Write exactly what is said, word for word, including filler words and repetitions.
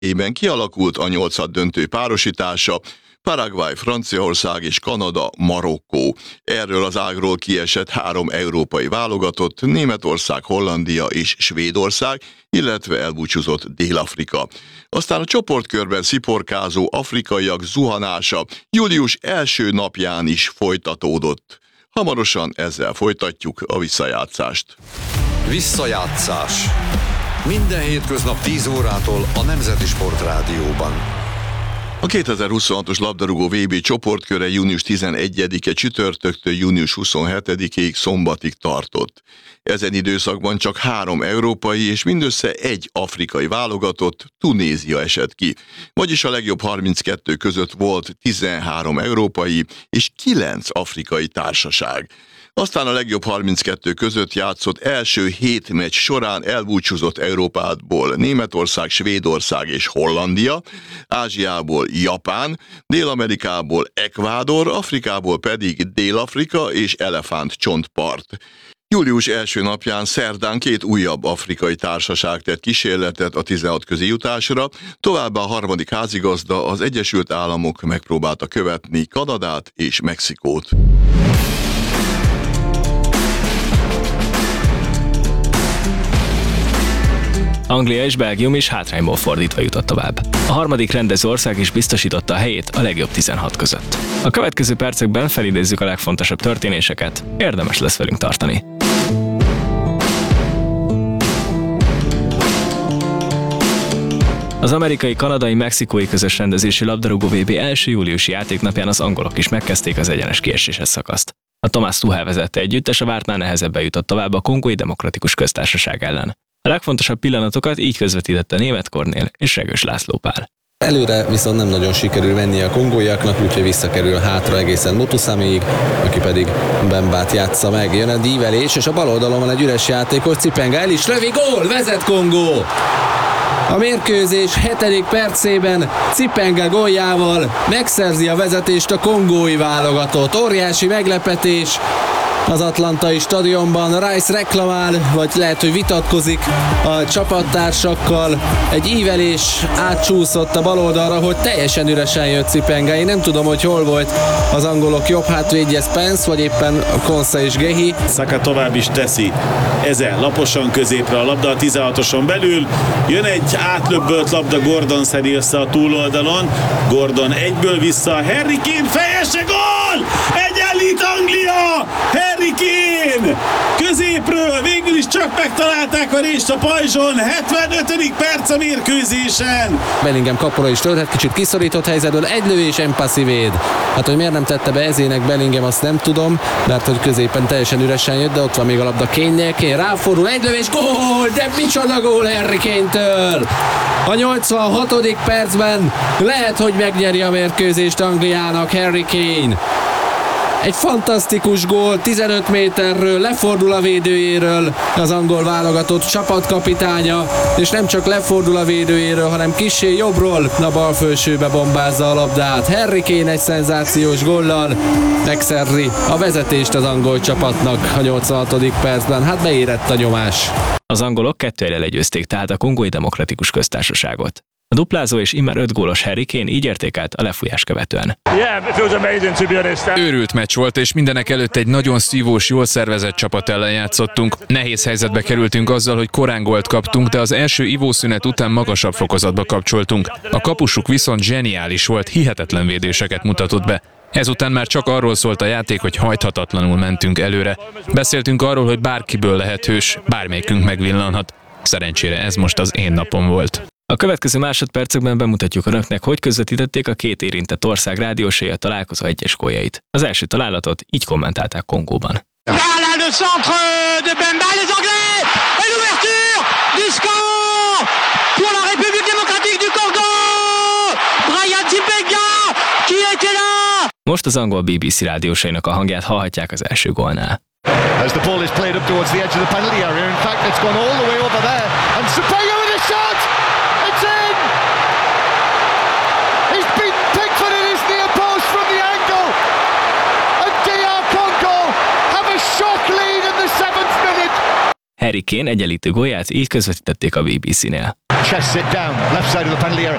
ében kialakult a nyolcaddöntő párosítása, Paraguay, Franciaország és Kanada, Marokkó. Erről az ágról kiesett három európai válogatott, Németország, Hollandia és Svédország, illetve elbúcsúzott Dél-Afrika. Aztán a csoportkörben sziporkázó afrikaiak zuhanása július első napján is folytatódott. Hamarosan ezzel folytatjuk a visszajátszást. Visszajátszás. Minden hétköznap tíz órától a Nemzeti Sport Rádióban. A kétezer-huszonhatos labdarúgó vé bé csoportköre június tizenegyedike csütörtöktől június huszonhetedikéig szombatig tartott. Ezen időszakban csak három európai és mindössze egy afrikai válogatott, Tunézia esett ki. Vagyis a legjobb harminckettő között volt tizenhárom európai és kilenc afrikai társaság. Aztán a legjobb harminckettő között játszott első hét meccs során elbúcsúzott Európából Németország, Svédország és Hollandia, Ázsiából Japán, Dél-Amerikából Ekvádor, Afrikából pedig Dél-Afrika és Elefántcsontpart. Július első napján szerdán két újabb afrikai társaság tett kísérletet a tizenhat közi jutásra, továbbá a harmadik házigazda, az Egyesült Államok megpróbálta követni Kanadát és Mexikót. Anglia és Belgium is hátrányból fordítva jutott tovább. A harmadik rendező ország is biztosította a helyét a legjobb tizenhat között. A következő percekben felidézzük a legfontosabb történéseket, érdemes lesz velünk tartani. Az amerikai, kanadai, mexikói közös rendezésű labdarúgó vé bé első júliusi játéknapján az angolok is megkezdték az egyenes kieséses szakaszt. A Thomas Tuchel vezette együttes a vártnál nehezebben jutott tovább a Kongói Demokratikus Köztársaság ellen. A legfontosabb pillanatokat így közvetítette Németh Kornél és Regős László Pál. Előre viszont nem nagyon sikerül menni a kongóiaknak, úgyhogy visszakerül hátra egészen Mutusaméig, aki pedig Bembát játsza meg. Jön a dívelés, és a bal oldalon van egy üres játékos, Cipenga el is lövi, gól, vezet Kongó! A mérkőzés hetedik percében Cipenga góljával megszerzi a vezetést a kongói válogatott. Óriási meglepetés az atlantai stadionban. Rice reklamál, vagy lehet, hogy vitatkozik a csapattársakkal. Egy ívelés átcsúszott a bal oldalra, hogy teljesen üresen jött Cipenga. Én nem tudom, hogy hol volt az angolok jobb hátvédje, Spence, vagy éppen Konsa és Gehi. Saka tovább is teszi. Ezen laposan középre a labda a tizenhatoson belül. Jön egy átlöbbölt labda, Gordon szedi össze a túloldalon. Gordon egyből vissza, Harry Kane fejese, gól! Egyenlít Anglia! Harry Kane! Középről végül is csak megtalálták a rést a pajzson, hetvenötödik perc a mérkőzésen. Bellingham kapura is törhet, kicsit kiszorított helyzetből, egy lövés, Empassi véd. Hát, hogy miért nem tette be ezének Bellingham, azt nem tudom, mert hogy középen teljesen üresen jött, de ott van még a labda Kane-nél. Kane ráfordul, egy lövés, gól! De micsoda gól Harry Kane-től! A nyolcvanhatodik percben lehet, hogy megnyeri a mérkőzést Angliának Harry Kane. Egy fantasztikus gól, tizenöt méterről lefordul a védőjéről az angol válogatott csapatkapitánya, és nem csak lefordul a védőjéről, hanem kissé jobbról a bal felsőbe bombázza a labdát. Harry Kane egy szenzációs góllal megszerzi a vezetést az angol csapatnak a nyolcvanhatodik percben. Hát beérett a nyomás. Az angolok kettőre legyőzték tehát a Kongói Demokratikus Köztársaságot. A duplázó és immár öt gólos Harry Kane így értékelt a lefújás követően. Őrült meccs volt, és mindenek előtt egy nagyon szívós, jól szervezett csapat ellen játszottunk. Nehéz helyzetbe kerültünk azzal, hogy korán gólt kaptunk, de az első ivószünet után magasabb fokozatba kapcsoltunk. A kapusuk viszont zseniális volt, hihetetlen védéseket mutatott be. Ezután már csak arról szólt a játék, hogy hajthatatlanul mentünk előre. Beszéltünk arról, hogy bárkiből lehet hős, bármelyikünk megvillanhat. Szerencsére ez most az én napom volt. A következő másodpercekben bemutatjuk önöknek, hogy közvetítették a két érintett ország rádiósai a találkozó egyes góljait. Az első találatot így kommentálták Kongóban. Voilà le centre de Bemba, les Anglais! Et l'ouverture du score pour la République démocratique du Congo! Brian Cipenga, qui était là! Most az angol bé bé cé rádiósainak a hangját hallhatják az első gólnál. As the ball is played up towards the edge of the penalty area, in fact it's gone all the way over there, and Cipenga with a shot! It's in! He's been picked for it, his near post from the angle! And D R Congo have a shock lead in the seventh minute! Harry Kane egyenlítő gólját így közvetítették a bé bé cénél. chests it down, left side of the penalty area.